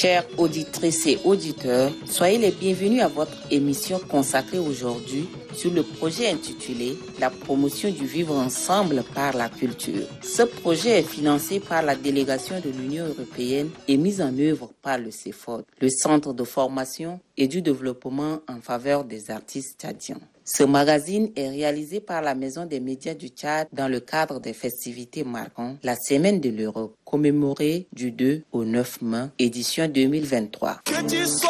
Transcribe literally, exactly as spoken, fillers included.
Chères auditrices et auditeurs, soyez les bienvenus à votre émission consacrée aujourd'hui sur le projet intitulé « La promotion du vivre ensemble par la culture ». Ce projet est financé par la délégation de l'Union européenne et mis en œuvre par le C E F O D, le Centre de formation et du développement en faveur des artistes tchadiens. Ce magazine est réalisé par la Maison des médias du Tchad dans le cadre des festivités marquant la Semaine de l'Europe, commémorée du deux au neuf mai, édition deux mille vingt-trois. Que tu sois